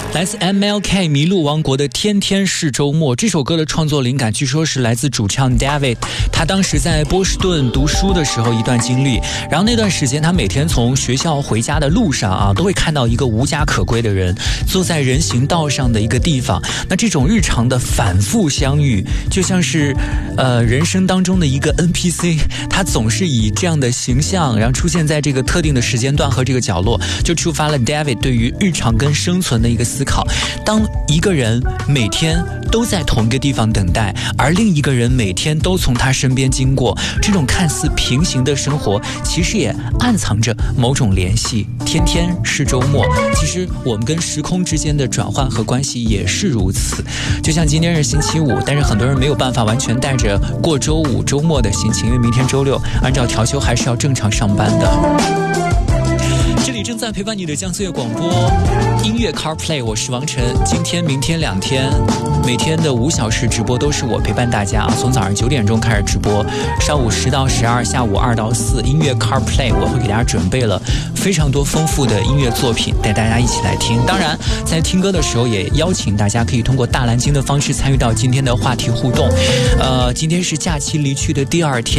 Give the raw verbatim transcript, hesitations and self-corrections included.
来自 M L K 麋鹿王国的天天是周末。这首歌的创作灵感据说是来自主唱 David， 他当时在波士顿读书的时候一段经历，然后那段时间他每天从学校回家的路上啊，都会看到一个无家可归的人坐在人行道上的一个地方。那这种日常的反复相遇，就像是呃人生当中的一个 N P C， 他总是以这样的形象，然后出现在这个特定的时间段和这个角落，就触发了 David 对于日常跟生存的一个思考。当一个人每天都在同一个地方等待，而另一个人每天都从他身边经过，这种看似平行的生活其实也暗藏着某种联系。天天是周末，其实我们跟时空之间的转换和关系也是如此。就像今天是星期五，但是很多人没有办法完全带着过周五周末的心情，因为明天周六按照调休还是要正常上班的。这里正在陪伴你的江苏夜广播音乐 CarPlay， 我是王晨。今天明天两天每天的五小时直播都是我陪伴大家啊，从早上九点钟开始直播，上午十到十二，下午二到四，音乐 CarPlay 我会给大家准备了非常多丰富的音乐作品带大家一起来听。当然在听歌的时候也邀请大家可以通过大蓝鲸的方式参与到今天的话题互动。呃，今天是假期离去的第二天，